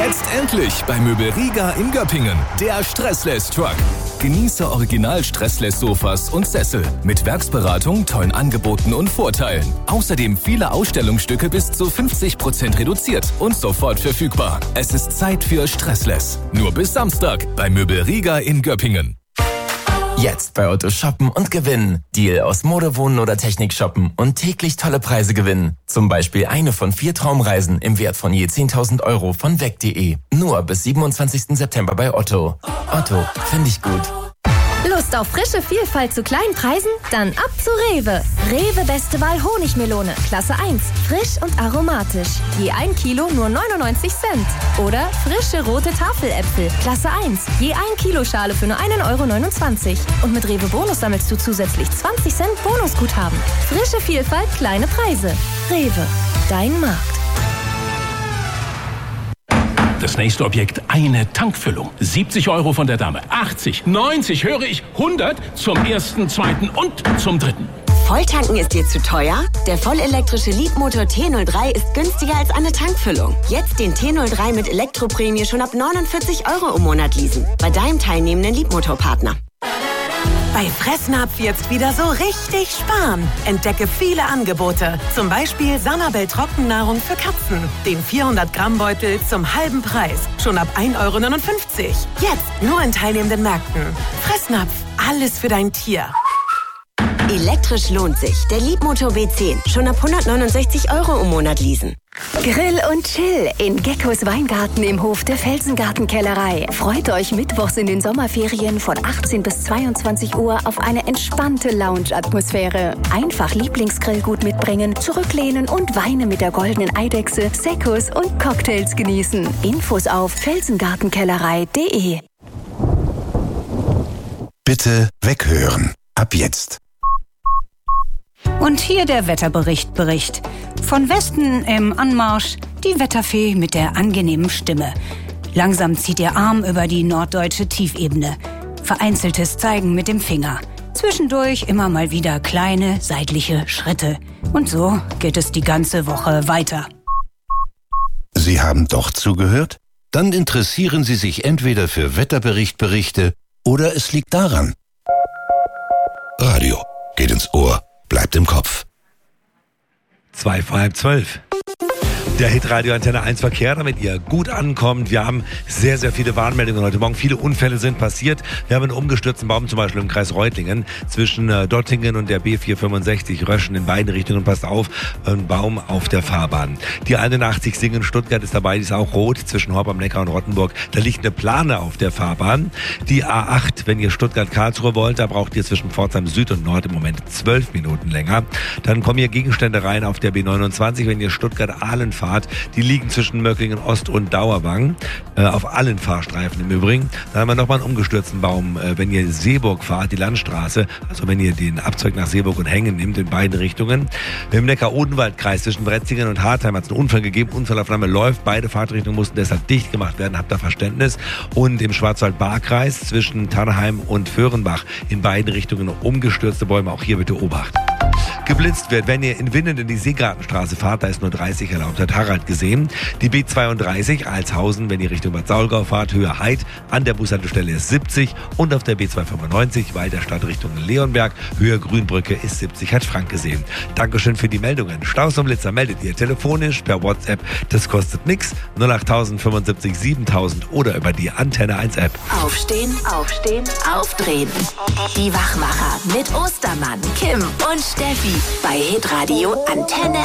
Jetzt endlich bei Möbel Riga in Göppingen. Der Stressless-Truck. Genieße Original-Stressless-Sofas und Sessel mit Werksberatung, tollen Angeboten und Vorteilen. Außerdem viele Ausstellungsstücke bis zu 50% reduziert und sofort verfügbar. Es ist Zeit für Stressless. Nur bis Samstag bei Möbel Riga in Göppingen. Jetzt bei Otto shoppen und gewinnen. Deal aus Mode, Wohnen oder Technik shoppen und täglich tolle Preise gewinnen. Zum Beispiel eine von 4 Traumreisen im Wert von je 10.000 Euro von weg.de. Nur bis 27. September bei Otto. Otto, finde ich gut. Lust auf frische Vielfalt zu kleinen Preisen? Dann ab zu Rewe. Rewe Beste Wahl Honigmelone, Klasse 1. Frisch und aromatisch. Je 1 Kilo nur 99 Cent. Oder frische rote Tafeläpfel, Klasse 1. Je 1 Kilo Schale für nur 1,29 €. Und mit Rewe Bonus sammelst du zusätzlich 20 Cent Bonusguthaben. Frische Vielfalt, kleine Preise. Rewe, dein Markt. Das nächste Objekt, eine Tankfüllung. 70 € von der Dame, 80, 90, höre ich, 100 zum ersten, zweiten und zum dritten. Volltanken ist dir zu teuer? Der vollelektrische Leapmotor T03 ist günstiger als eine Tankfüllung. Jetzt den T03 mit Elektroprämie schon ab 49 € im Monat leasen. Bei deinem teilnehmenden Leapmotor-Partner. Bei Fressnapf jetzt wieder so richtig sparen. Entdecke viele Angebote. Zum Beispiel Sanabel Trockennahrung für Katzen. Den 400-Gramm-Beutel zum halben Preis. Schon ab 1,59 €. Jetzt nur in teilnehmenden Märkten. Fressnapf, alles für dein Tier. Elektrisch lohnt sich. Der Leapmotor B10. Schon ab 169 € im Monat leasen. Grill und Chill in Geckos Weingarten im Hof der Felsengartenkellerei. Freut euch mittwochs in den Sommerferien von 18 bis 22 Uhr auf eine entspannte Lounge-Atmosphäre. Einfach Lieblingsgrillgut mitbringen, zurücklehnen und Weine mit der goldenen Eidechse, Seccos und Cocktails genießen. Infos auf felsengartenkellerei.de. Bitte weghören. Ab jetzt. Und hier der Wetterbericht. Von Westen im Anmarsch die Wetterfee mit der angenehmen Stimme. Langsam zieht ihr Arm über die norddeutsche Tiefebene. Vereinzeltes Zeigen mit dem Finger. Zwischendurch immer mal wieder kleine seitliche Schritte. Und so geht es die ganze Woche weiter. Sie haben doch zugehört? Dann interessieren Sie sich entweder für Wetterberichte oder es liegt daran. Radio geht ins Ohr, bleibt im Kopf. 11:55. Der Hitradio Antenne 1 Verkehr, damit ihr gut ankommt. Wir haben sehr, sehr viele Warnmeldungen heute Morgen. Viele Unfälle sind passiert. Wir haben einen umgestürzten Baum zum Beispiel im Kreis Reutlingen zwischen Dottingen und der B465 Röschen in beiden Richtungen. Passt auf, ein Baum auf der Fahrbahn. Die 81 Singen Stuttgart ist dabei, die ist auch rot zwischen Horb am Neckar und Rottenburg. Da liegt eine Plane auf der Fahrbahn. Die A8, wenn ihr Stuttgart-Karlsruhe wollt, da braucht ihr zwischen Pforzheim Süd und Nord im Moment 12 Minuten länger. Dann kommen hier Gegenstände rein auf der B29, wenn ihr Stuttgart-Ahlen fahrt. Die liegen zwischen Möcklingen Ost und Dauerwang, auf allen Fahrstreifen im Übrigen. Dann haben wir nochmal einen umgestürzten Baum, wenn ihr Seeburg fahrt, die Landstraße, also wenn ihr den Abzweig nach Seeburg und Hengen nimmt, in beiden Richtungen. Im Neckar-Odenwald-Kreis zwischen Bretzingen und Hartheim hat es einen Unfall gegeben, Unfallaufnahme läuft, beide Fahrtrichtungen mussten deshalb dicht gemacht werden, habt da Verständnis. Und im Schwarzwald-Baar-Kreis zwischen Tannheim und Föhrenbach in beiden Richtungen umgestürzte Bäume, auch hier bitte Obacht. Geblitzt wird, wenn ihr in Winnen in die Seegartenstraße fahrt, da ist nur 30 erlaubt, hat Harald gesehen. Die B32 Alshausen, wenn ihr Richtung Bad Saulgau fahrt, Höhe Heid, an der Bushaltestelle ist 70 und auf der B295 Weiterstadt Richtung Leonberg, Höhe Grünbrücke ist 70, hat Frank gesehen. Dankeschön für die Meldungen. Staus und Blitzer meldet ihr telefonisch, per WhatsApp, das kostet nix, 08000 75 7000 oder über die Antenne 1 App. Aufstehen, aufdrehen. Die Wachmacher mit Ostermann, Kim und Steffi bei Hitradio Antenne